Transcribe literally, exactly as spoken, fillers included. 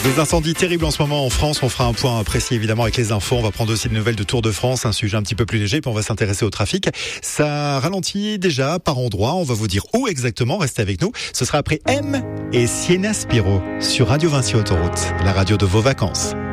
Des incendies terribles en ce moment en France. On fera un point précis évidemment avec les infos. On va prendre aussi des nouvelles de Tour de France, un sujet un petit peu plus léger, puis on va s'intéresser au trafic. Ça ralentit déjà par endroits. On va vous dire où exactement. Restez avec nous. Ce sera après M et Sienna Spiro sur Radio Vinci Autoroute, la radio de vos vacances.